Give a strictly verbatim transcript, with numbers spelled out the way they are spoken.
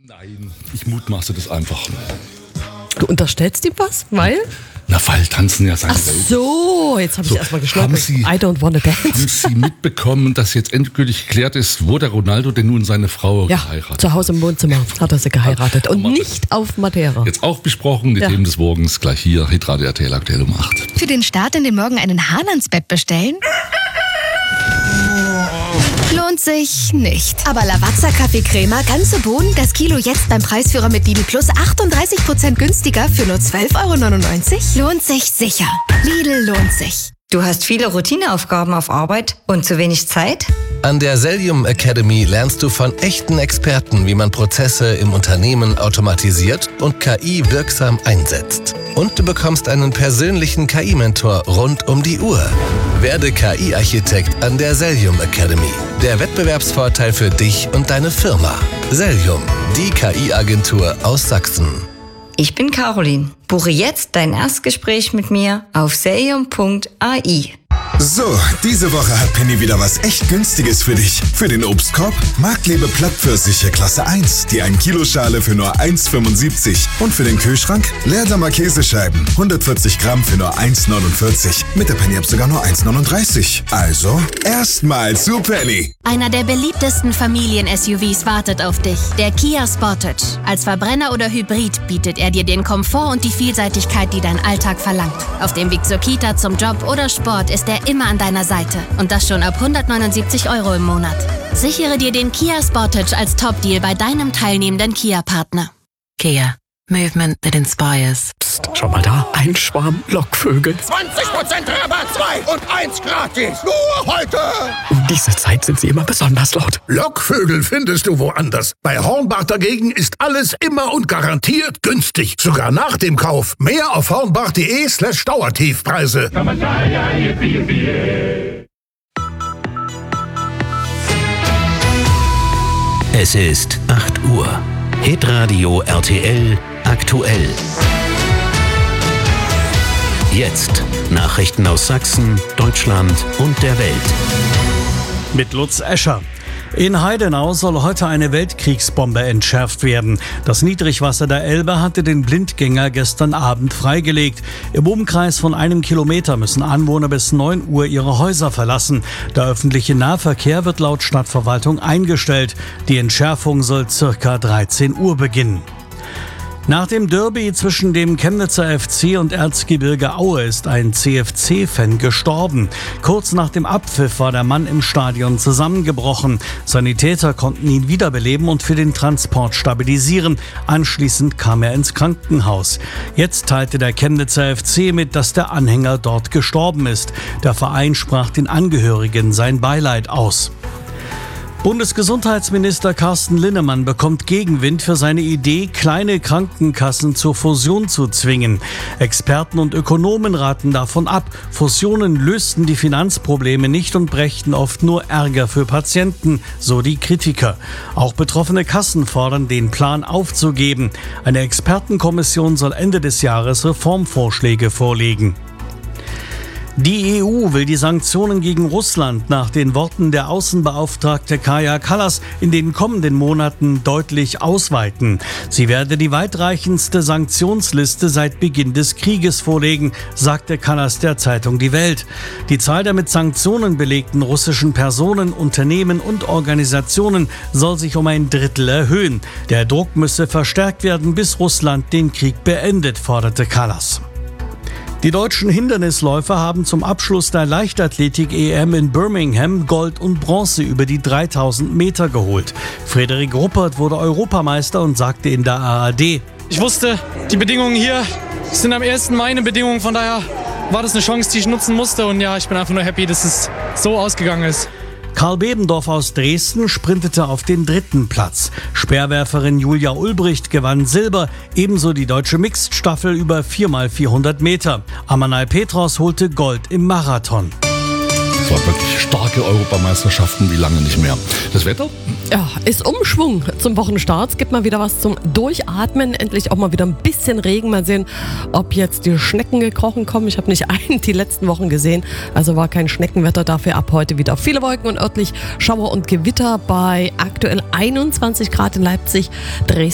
Nein, ich mutmaße das einfach. Du unterstellst ihm was? Weil? Na, weil tanzen ja seine Ach Welt. so, jetzt habe ich So, erstmal haben geschnaubt. Sie- I don't wanna dance. Haben Sie mitbekommen, dass jetzt endgültig geklärt ist, wo der Ronaldo denn nun seine Frau Ja, geheiratet zu Hause im Wohnzimmer hat er sie geheiratet. Und Haben wir nicht auf Madeira. Jetzt auch besprochen, die Ja. Themen des Morgens gleich hier, Hitradio R T L aktuell um acht. Für den Start in den Morgen einen Hahn ans Bett bestellen? Lohnt sich nicht. Aber Lavazza Kaffee Crema, ganze Bohnen, das Kilo jetzt beim Preisführer mit Lidl Plus achtunddreißig Prozent günstiger für nur zwölf Euro neunundneunzig? Lohnt sich sicher. Lidl lohnt sich. Du hast viele Routineaufgaben auf Arbeit und zu wenig Zeit? An der Selium Academy lernst du von echten Experten, wie man Prozesse im Unternehmen automatisiert und K I wirksam einsetzt. Und du bekommst einen persönlichen K I-Mentor rund um die Uhr. Werde K I-Architekt an der Selium Academy. Der Wettbewerbsvorteil für dich und deine Firma. Selium, die K I-Agentur aus Sachsen. Ich bin Caroline. Buche jetzt dein Erstgespräch mit mir auf selium punkt a i. So, diese Woche hat Penny wieder was echt Günstiges für dich. Für den Obstkorb Marktlebe Plattpfirsiche Klasse eins, die ein Kilo Schale für nur eins Komma fünfundsiebzig. Und für den Kühlschrank Leerdammer Käsescheiben, hundertvierzig Gramm für nur eins Komma neunundvierzig. Mit der Penny-App sogar nur eins Komma neununddreißig. Also, erstmal zu Penny. Einer der beliebtesten Familien-S U Vs wartet auf dich. Der Kia Sportage. Als Verbrenner oder Hybrid bietet er dir den Komfort und die Vielseitigkeit, die dein Alltag verlangt. Auf dem Weg zur Kita, zum Job oder Sport ist er immer an deiner Seite. Und das schon ab hundertneunundsiebzig Euro im Monat. Sichere dir den Kia Sportage als Top-Deal bei deinem teilnehmenden Kia-Partner. Kia. Movement that inspires. Psst, schau mal da. Ein Schwarm Lockvögel. zwanzig Prozent Rabatt, zwei und eins gratis. Nur heute. Um diese Zeit sind sie immer besonders laut. Lockvögel findest du woanders. Bei Hornbach dagegen ist alles immer und garantiert günstig. Sogar nach dem Kauf. Mehr auf hornbach.de slash Dauertiefpreise. Es ist acht Uhr. Hitradio R T L aktuell. Jetzt Nachrichten aus Sachsen, Deutschland und der Welt. Mit Lutz Escher. In Heidenau soll heute eine Weltkriegsbombe entschärft werden. Das Niedrigwasser der Elbe hatte den Blindgänger gestern Abend freigelegt. Im Umkreis von einem Kilometer müssen Anwohner bis neun Uhr ihre Häuser verlassen. Der öffentliche Nahverkehr wird laut Stadtverwaltung eingestellt. Die Entschärfung soll circa dreizehn Uhr beginnen. Nach dem Derby zwischen dem Chemnitzer F C und Erzgebirge Aue ist ein C F C-Fan gestorben. Kurz nach dem Abpfiff war der Mann im Stadion zusammengebrochen. Sanitäter konnten ihn wiederbeleben und für den Transport stabilisieren. Anschließend kam er ins Krankenhaus. Jetzt teilte der Chemnitzer F C mit, dass der Anhänger dort gestorben ist. Der Verein sprach den Angehörigen sein Beileid aus. Bundesgesundheitsminister Carsten Linnemann bekommt Gegenwind für seine Idee, kleine Krankenkassen zur Fusion zu zwingen. Experten und Ökonomen raten davon ab. Fusionen lösten die Finanzprobleme nicht und brächten oft nur Ärger für Patienten, so die Kritiker. Auch betroffene Kassen fordern, den Plan aufzugeben. Eine Expertenkommission soll Ende des Jahres Reformvorschläge vorlegen. Die E U will die Sanktionen gegen Russland nach den Worten der Außenbeauftragte Kaja Kallas in den kommenden Monaten deutlich ausweiten. Sie werde die weitreichendste Sanktionsliste seit Beginn des Krieges vorlegen, sagte Kallas der Zeitung Die Welt. Die Zahl der mit Sanktionen belegten russischen Personen, Unternehmen und Organisationen soll sich um ein Drittel erhöhen. Der Druck müsse verstärkt werden, bis Russland den Krieg beendet, forderte Kallas. Die deutschen Hindernisläufer haben zum Abschluss der Leichtathletik-E M in Birmingham Gold und Bronze über die dreitausend Meter geholt. Frederik Ruppert wurde Europameister und sagte in der A R D: Ich wusste, die Bedingungen hier sind am ersten meine Bedingungen, von daher war das eine Chance, die ich nutzen musste. Und ja, ich bin einfach nur happy, dass es so ausgegangen ist. Karl Bebendorf aus Dresden sprintete auf den dritten Platz. Speerwerferin Julia Ulbricht gewann Silber, ebenso die deutsche Mixed-Staffel über vier mal vierhundert Meter. Amanal Petros holte Gold im Marathon. Es war wirklich starke Europameisterschaften, wie lange nicht mehr. Das Wetter? Ja, ist Umschwung zum Wochenstart. Es gibt mal wieder was zum Durchatmen. Endlich auch mal wieder ein bisschen Regen. Mal sehen, ob jetzt die Schnecken gekrochen kommen. Ich habe nicht einen die letzten Wochen gesehen. Also war kein Schneckenwetter. Dafür ab heute wieder viele Wolken und örtlich Schauer und Gewitter bei aktuell einundzwanzig Grad in Leipzig, Dresden.